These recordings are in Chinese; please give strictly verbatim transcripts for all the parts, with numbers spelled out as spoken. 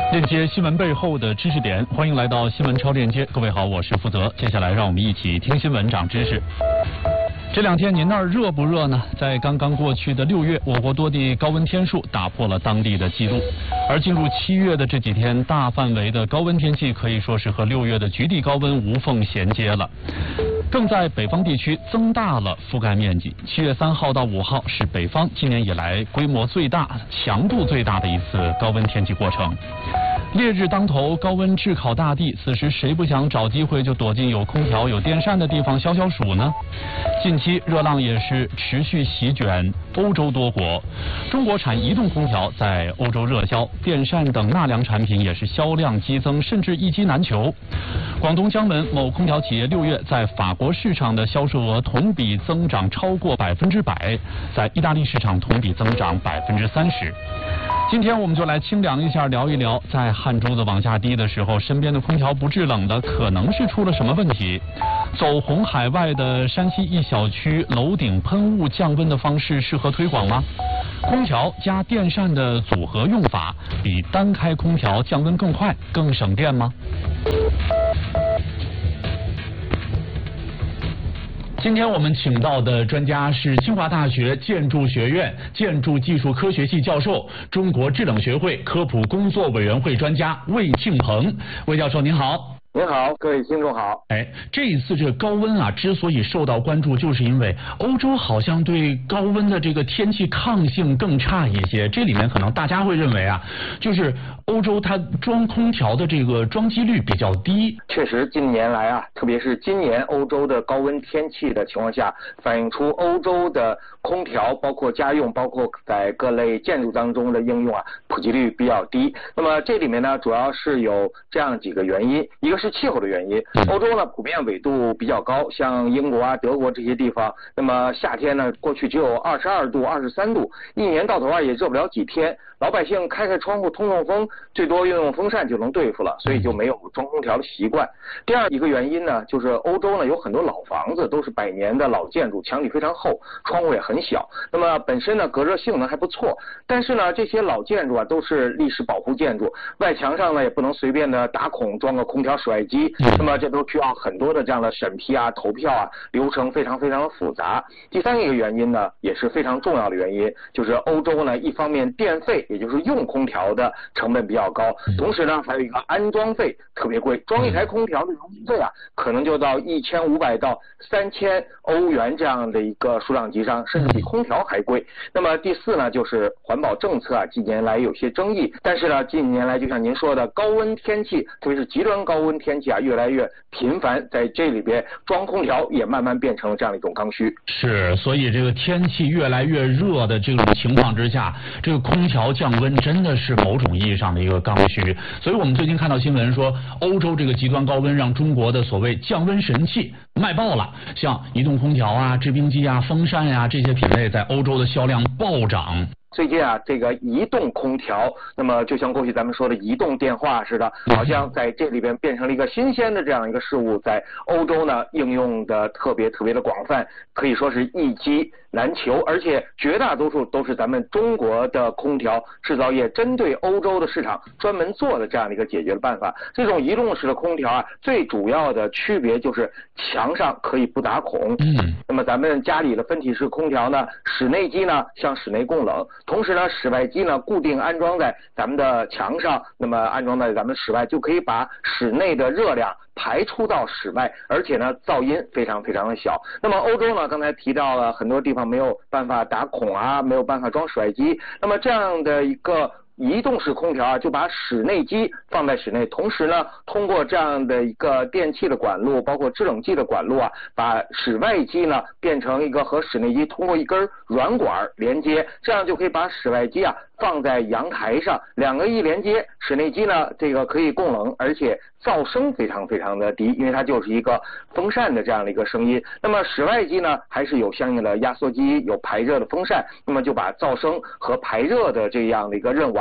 链接新闻背后的知识点，欢迎来到新闻超链接。各位好，我是负责。接下来让我们一起听新闻长知识。这两天您那儿热不热呢？在刚刚过去的六月，我国多地高温天数打破了当地的记录，而进入七月的这几天，大范围的高温天气可以说是和六月的极地高温无缝衔接了，更在北方地区增大了覆盖面积。七月三号到五号是北方今年以来规模最大、强度最大的一次高温天气过程。烈日当头，高温炙烤大地，此时谁不想找机会就躲进有空调、有电扇的地方消消暑呢？近期热浪也是持续席卷欧洲多国，中国产移动空调在欧洲热销，电扇等纳凉产品也是销量激增，甚至一机难求。广东江门某空调企业六月在法国市场的销售额同比增长超过百分之百，在意大利市场同比增长百分之三十。今天我们就来清凉一下，聊一聊在汗珠子往下滴的时候，身边的空调不制冷的可能是出了什么问题。走红海外的山西一小区楼顶喷雾降温的方式适合推广吗？空调加电扇的组合用法比单开空调降温更快更省电吗？今天我们请到的专家是清华大学建筑学院建筑技术科学系教授、中国制冷学会科普工作委员会专家魏庆鹏。魏教授您好。 您好，各位听众好。 哎，这一次这个高温啊，之所以受到关注，就是因为欧洲好像对高温的这个天气抗性更差一些。这里面可能大家会认为啊，就是欧洲它装空调的这个装机率比较低。 确实，近年来啊，特别是今年欧洲的高温天气的情况下，反映出欧洲的空调，包括家用，包括在各类建筑当中的应用啊，普及率比较低。那么这里面呢，主要是有这样几个原因，一个是气候的原因，欧洲呢普遍纬度比较高，像英国啊、德国这些地方，那么夏天呢过去只有二十二度、二十三度，一年到头啊也热不了几天，老百姓开开窗户通通风，最多用用风扇就能对付了，所以就没有装空调的习惯。第二一个原因呢，就是欧洲呢有很多老房子都是百年的老建筑，墙体非常厚，窗户也很小，那么本身呢隔热性能还不错，但是呢这些老建筑啊都是历史保护建筑，外墙上呢也不能随便的打孔装个空调室外机，那么这都需要很多的这样的审批啊、投票啊，流程非常非常的复杂。第三个原因呢，也是非常重要的原因，就是欧洲呢一方面电费，也就是用空调的成本比较高，同时呢还有一个安装费特别贵，装一台空调的容积费啊，可能就到一千五百到三千欧元这样的一个数量级上，甚至比空调还贵。那么第四呢，就是环保政策啊，近年来有些争议，但是呢，近年来就像您说的，高温天气，特别是极端高温天气啊，越来越频繁，在这里边装空调也慢慢变成了这样的一种刚需。 是，所以这个天气越来越热的这种情况之下，这个空调降温真的是某种意义上的一个刚需。所以我们最近看到新闻说，欧洲这个极端高温让中国的所谓降温神器卖爆了，像移动空调啊、制冰机啊、风扇呀、啊、这些品类在欧洲的销量暴涨。 最近啊，这个移动空调，那么就像过去咱们说的移动电话似的，好像在这里边变成了一个新鲜的这样一个事物，在欧洲呢应用的特别特别的广泛，可以说是一机难求，而且绝大多数都是咱们中国的空调制造业针对欧洲的市场专门做的这样的一个解决的办法。这种移动式的空调啊，最主要的区别就是墙上可以不打孔。嗯，那么咱们家里的分体式空调呢，室内机呢向室内供冷，同时呢，室外机呢固定安装在咱们的墙上，那么安装在咱们室外，就可以把室内的热量排出到室外，而且呢噪音非常非常的小。那么欧洲呢，刚才提到了很多地方没有办法打孔啊，没有办法装室外机，那么这样的一个移动式空调啊，就把室内机放在室内，同时呢，通过这样的一个电器的管路，包括制冷剂的管路啊，把室外机呢变成一个和室内机通过一根软管连接，这样就可以把室外机啊放在阳台上，两个一连接，室内机呢这个可以供冷，而且噪声非常非常的低，因为它就是一个风扇的这样的一个声音。那么室外机呢，还是有相应的压缩机，有排热的风扇，那么就把噪声和排热的这样的一个任务啊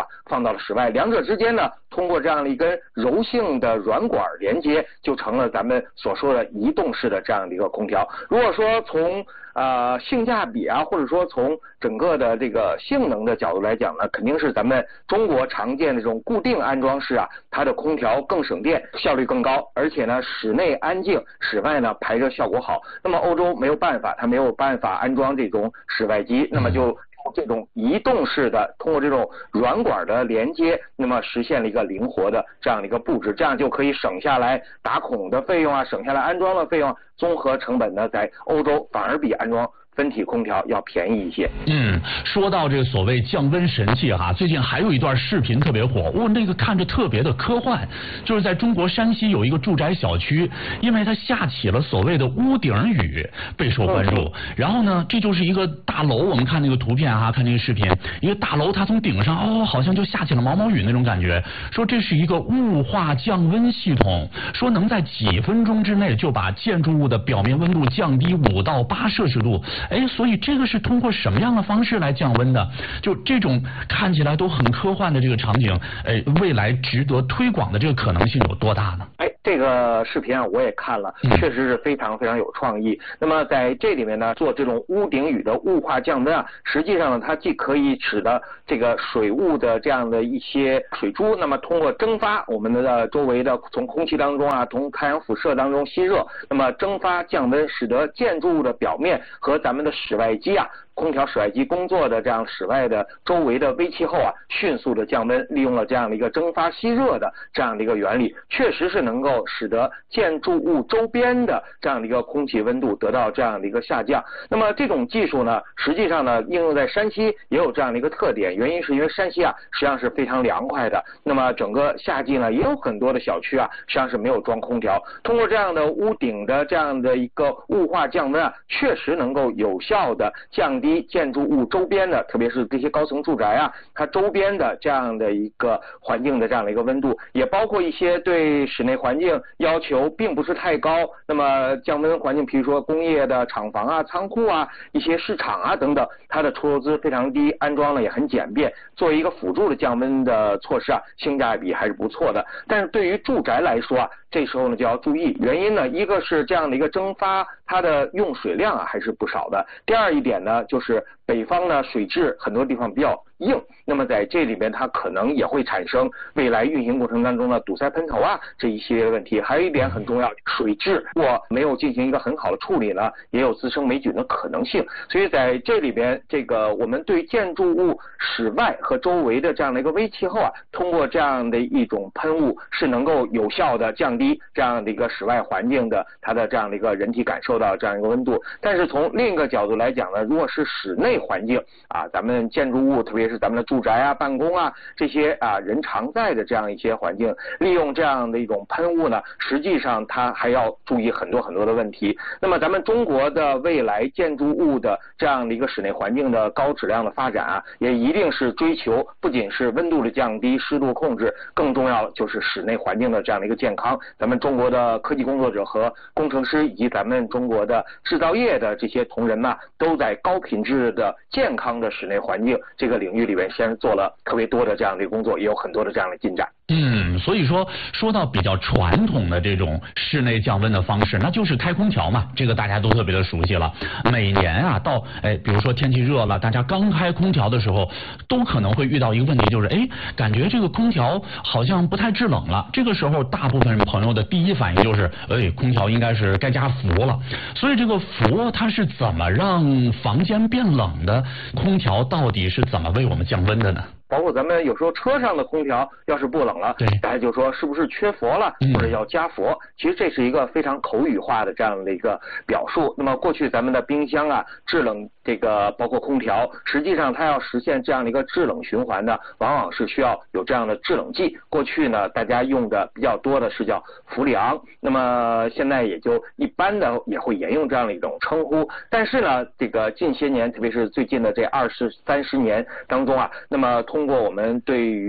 放到了室外，两者之间呢，通过这样的一根柔性的软管连接，就成了咱们所说的移动式的这样的一个空调。如果说从呃性价比啊，或者说从整个的这个性能的角度来讲呢，肯定是咱们中国常见的这种固定安装式啊，它的空调更省电，效率更高，而且呢室内安静，室外呢排热效果好。那么欧洲没有办法，它没有办法安装这种室外机，那么就这种移动式的，通过这种软管的连接，那么实现了一个灵活的这样的一个布置，这样就可以省下来打孔的费用啊，省下来安装的费用，综合成本呢，在欧洲反而比安装分体空调要便宜一些。 嗯，说到这个所谓降温神器哈，最近还有一段视频特别火，我、哦、那个看着特别的科幻，就是在中国山西有一个住宅小区，因为它下起了所谓的屋顶雨，备受关注。然后呢，这就是一个大楼，我们看那个图片哈，看那个视频，一个大楼它从顶上哦，好像就下起了毛毛雨那种感觉。说这是一个雾化降温系统，说能在几分钟之内就把建筑物的表面温度降低五到八摄氏度。哎，所以这个是通过什么样的方式来降温的？就这种看起来都很科幻的这个场景，哎，未来值得推广的这个可能性有多大呢？ 哎，这个视频啊我也看了，确实是非常非常有创意。那么在这里面呢，做这种屋顶雨的雾化降温啊，实际上呢，它既可以使得这个水雾的这样的一些水珠，那么通过蒸发我们的周围的从空气当中啊，从太阳辐射当中吸热，那么蒸发降温，使得建筑物的表面和咱们的室外机啊，空调室外机工作的这样室外的周围的微气候啊，迅速的降温，利用了这样的一个蒸发吸热的这样的一个原理，确实是能够使得建筑物周边的这样的一个空气温度得到这样的一个下降。那么这种技术呢，实际上呢，应用在山西也有这样的一个特点，原因是因为山西啊，实际上是非常凉快的。那么整个夏季呢，也有很多的小区啊，实际上是没有装空调。通过这样的屋顶的这样的一个雾化降温啊，确实能够有效的降低建筑物周边的，特别是这些高层住宅啊，它周边的这样的一个环境的这样的一个温度，也包括一些对室内环境要求并不是太高，那么降温环境，比如说工业的厂房啊、仓库啊、一些市场啊等等，它的出租资非常低，安装呢也很简便，作为一个辅助的降温的措施啊，性价比还是不错的。但是对于住宅来说啊，这时候呢就要注意，原因呢，一个是这样的一个蒸发，它的用水量啊还是不少的。第二一点呢，就是北方呢水质很多地方比较硬，那么在这里边它可能也会产生未来运行过程当中的堵塞喷头啊这一系列问题。还有一点很重要，水质如果没有进行一个很好的处理呢，也有滋生霉菌的可能性。所以在这里边，这个我们对建筑物室外和周围的这样的一个微气候啊，通过这样的一种喷雾是能够有效的降低这样的一个室外环境的它的这样的一个人体感受到这样一个温度。但是从另一个角度来讲呢，如果是室内环境啊，咱们建筑物特别是咱们的住宅啊、办公啊这些啊人常在的这样一些环境，利用这样的一种喷雾呢，实际上它还要注意很多很多的问题。那么咱们中国的未来建筑物的这样的一个室内环境的高质量的发展啊，也一定是追求不仅是温度的降低、湿度控制，更重要的就是室内环境的这样的一个健康。咱们中国的科技工作者和工程师以及咱们中国的制造业的这些同仁呢，都在高品质的健康的室内环境这个领域里面先做了特别多的这样的工作，也有很多的这样的进展。 嗯，所以说说到比较传统的这种室内降温的方式，那就是开空调嘛，这个大家都特别的熟悉了。每年啊，到哎，比如说天气热了，大家刚开空调的时候，都可能会遇到一个问题，就是哎，感觉这个空调好像不太制冷了。这个时候，大部分朋友的第一反应就是，哎，空调应该是该加氟了。所以这个氟它是怎么让房间变冷的？空调到底是怎么为我们降温的呢？ 包括咱们有时候车上的空调要是不冷了， 对， 大家就说是不是缺氟了，或者要加氟、嗯、其实这是一个非常口语化的这样的一个表述。那么过去咱们的冰箱啊制冷，这个包括空调，实际上它要实现这样的一个制冷循环呢，往往是需要有这样的制冷剂。过去呢大家用的比较多的是叫氟利昂，那么现在也就一般的也会沿用这样的一种称呼。但是呢这个近些年，特别是最近的这二十三十年当中啊，那么通过我们对于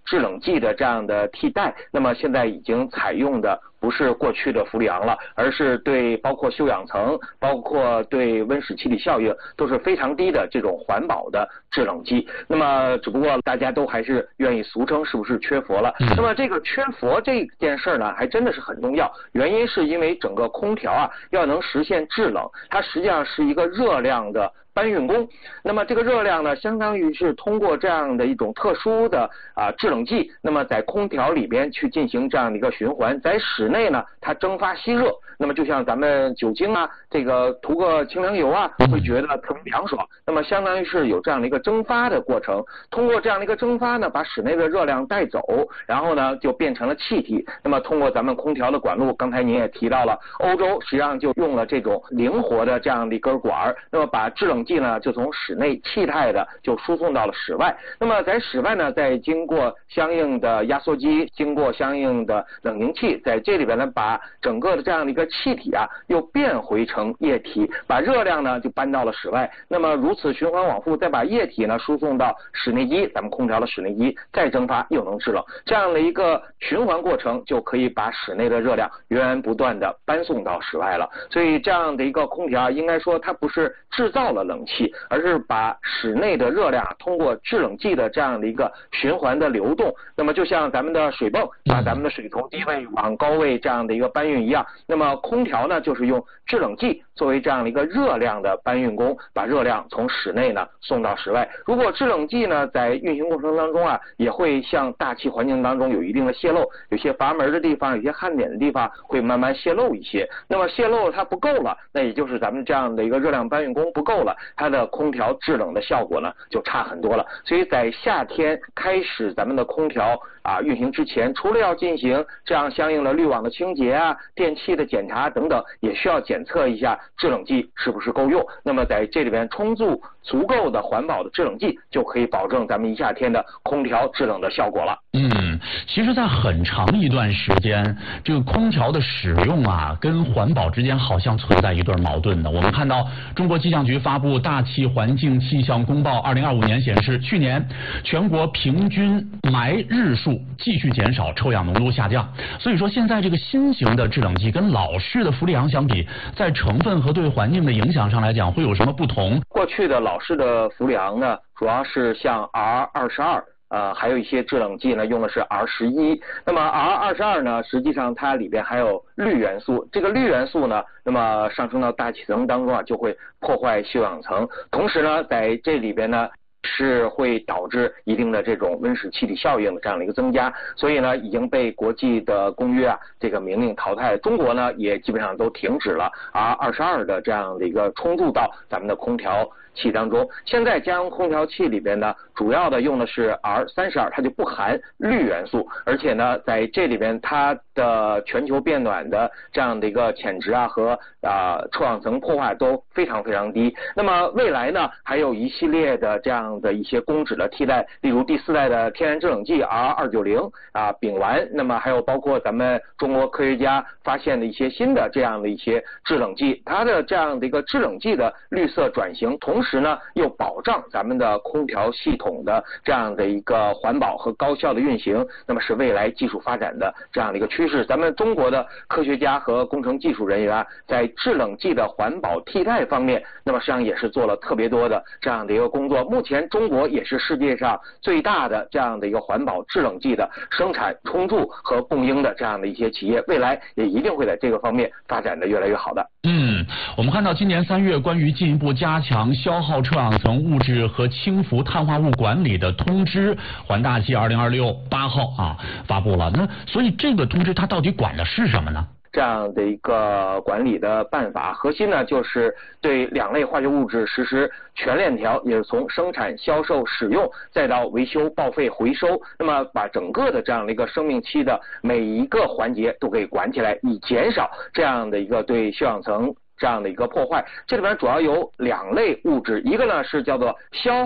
制冷剂的这样的替代，那么现在已经采用的不是过去的氟利昂了，而是对包括休氧层、包括对温室气体效应都是非常低的这种环保的制冷剂。那么只不过大家都还是愿意俗称是不是缺氟了。那么这个缺氟这件事呢，还真的是很重要，原因是因为整个空调啊要能实现制冷，它实际上是一个热量的搬运工。那么这个热量呢，相当于是通过这样的一种特殊的啊制冷剂，那么在空调里边去进行这样的一个循环，在室内呢它蒸发吸热。那么就像咱们酒精啊，这个涂个清凉油啊，会觉得特别凉爽。那么相当于是有这样的一个蒸发的过程，通过这样的一个蒸发呢，把室内的热量带走，然后呢就变成了气体。那么通过咱们空调的管路，刚才您也提到了，欧洲实际上就用了这种灵活的这样的一根管，那么把制冷剂呢就从室内气态的就输送到了室外。那么在室外呢，再经过相应的压缩机，经过相应的冷凝器，在这里边呢把整个的这样的一个气体啊又变回成液体，把热量呢就搬到了室外。那么如此循环往复，再把液体呢输送到室内机，咱们空调的室内机再蒸发又能制冷，这样的一个循环过程就可以把室内的热量源源不断的搬送到室外了。所以这样的一个空调应该说它不是制造了冷气，而是把室内的热量通过制冷剂的这样的一个循环的流动，那么就像咱们的水泵把咱们的水从低位往高位这样的一个搬运一样，那么空调呢就是用制冷剂作为这样的一个热量的搬运工，把热量从室内呢送到室外。如果制冷剂呢在运行过程当中啊，也会向大气环境当中有一定的泄漏，有些阀门的地方，有些焊点的地方会慢慢泄漏一些。那么泄漏它不够了，那也就是咱们这样的一个热量搬运工不够了，它的空调制冷的效果呢就差很多了。所以在夏天开始咱们的空调啊运行之前，除了要进行这样相应的滤网的清洁啊、电器的检查等等，也需要检测一下制冷剂是不是够用。那么在这里边充足足够的环保的制冷剂，就可以保证咱们一夏天的空调制冷的效果了。 嗯，其实在很长一段时间，这个空调的使用啊跟环保之间好像存在一对矛盾的。我们看到中国气象局发布《大气环境气象公报》二零二五年显示，去年全国平均霾日数继续减少，臭氧浓度下降。所以说现在这个新型的制冷剂跟老式的氟利昂相比，在成分和对环境的影响上来讲会有什么不同？ 过去的老式的氟利昂呢，主要是像 R 二十二。呃，还有一些制冷剂呢，用的是 R 十一。那么 R 二十二呢，实际上它里边还有氯元素。这个氯元素呢，那么上升到大气层当中啊，就会破坏休氧层。同时呢，在这里边呢，是会导致一定的这种温室气体效应的这样的一个增加。所以呢，已经被国际的公约啊这个明令淘汰。中国呢，也基本上都停止了 R 二十二的这样的一个充注到咱们的空调气当中。现在家用空调器里边呢，主要的用的是 R 三十二，它就不含氯元素，而且呢，在这里边它的全球变暖的这样的一个潜值啊和啊、呃、臭氧层破坏都非常非常低。那么未来呢，还有一系列的这样的一些公脂的替代，例如第四代的天然制冷剂 R 二九零啊丙烷，那么还有包括咱们中国科学家发现的一些新的这样的一些制冷剂，它的这样的一个制冷剂的绿色转型，同时呢又保障咱们的空调系统的这样的一个环保和高效的运行，那么是未来技术发展的这样的一个趋势。咱们中国的科学家和工程技术人员啊，在制冷剂的环保替代方面，那么实际上也是做了特别多的这样的一个工作。目前中国也是世界上最大的这样的一个环保制冷剂的生产、充注和供应的这样的一些企业，未来也一定会在这个方面发展的越来越好的。 嗯，我们看到今年三月关于进一步加强消耗臭氧层物质和轻浮碳化物管理的通知环大气二零二六八号啊发布了。那所以这个通知它到底管的是什么呢？ 这样的一个管理的办法，核心呢就是对两类化学物质实施全链条，也是从生产、销售、使用再到维修、报废、回收，那么把整个的这样的一个生命期的每一个环节都给管起来，以减少这样的一个对休氧层这样的一个破坏。这里边主要有两类物质，一个呢是叫做消耗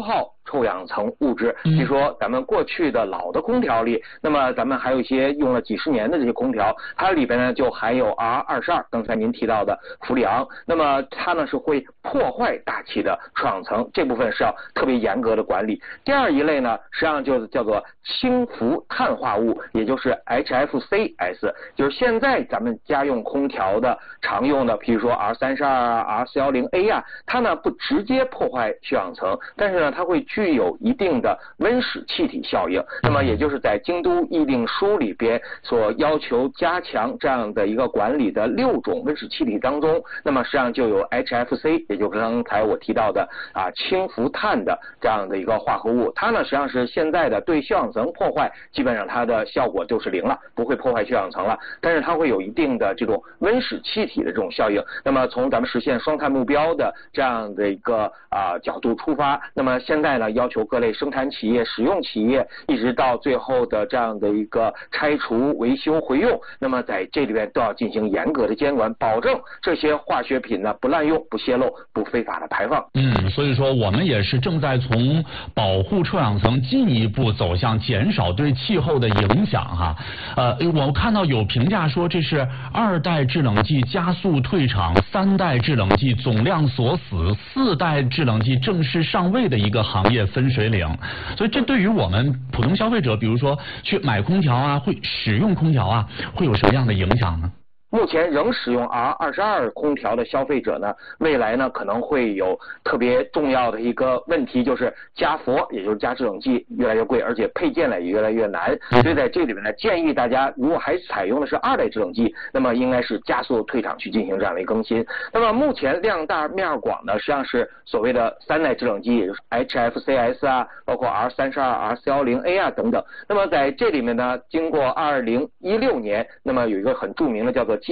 臭氧层物质。比如说咱们过去的老的空调里，那么咱们还有一些用了几十年的这些空调，它里边呢就含有 R 二十二，刚才您提到的氟利昂，那么它呢是会破坏大气的臭氧层，这部分是要特别严格的管理。第二一类呢，实际上就叫做氢氟碳化物，也就是 H F C S， 就是现在咱们家用空调的常用的，比如说 R 三十二 啊、R 四十零 A 啊，它呢不直接破坏臭氧层，但是呢它会具有一定的温室气体效应。那么也就是在京都议定书里边所要求加强这样的一个管理的六种温室气体当中，那么实际上就有 H F C， 也就是刚才我提到的啊氢氟碳的这样的一个化合物，它呢实际上是现在的对臭氧层破坏基本上它的效果就是零了，不会破坏臭氧层了，但是它会有一定的这种温室气体的这种效应。那么从咱们实现双碳目标的这样的一个啊角度出发，那么现在呢要求各类生产企业、使用企业，一直到最后的这样的一个拆除、维修、回用，那么在这里边都要进行严格的监管，保证这些化学品呢不滥用、不泄漏、不非法的排放。 嗯，所以说我们也是正在从保护臭氧层进一步走向减少对气候的影响哈。呃，我看到有评价说这是二代制冷剂加速退场，三代制冷剂总量锁死，四代制冷剂正式上位的一个行业分水岭。所以这对于我们普通消费者，比如说去买空调啊，会使用空调啊，会有什么样的影响呢？ 目前仍使用 R 二十二 空调的消费者呢，未来呢可能会有特别重要的一个问题，就是加氟，也就是加制冷剂越来越贵，而且配件呢也越来越难。所以在这里面呢，建议大家如果还采用的是二代制冷剂，那么应该是加速退场去进行这样的一个更新。那么目前量大面广呢，实际上是所谓的三代制冷剂，也就是 H F C S 啊，包括 R 三十二、R 四十零 A 啊等等。那么在这里面呢，经过二零一六年，那么有一个很著名的叫做